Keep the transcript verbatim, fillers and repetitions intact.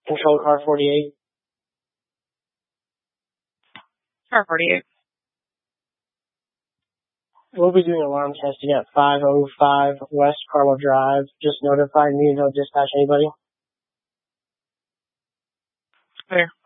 Control car forty-eight. Car forty-eight. We'll be doing alarm testing at five oh five West Carmel Drive. Just notify me and don't dispatch anybody. Clear.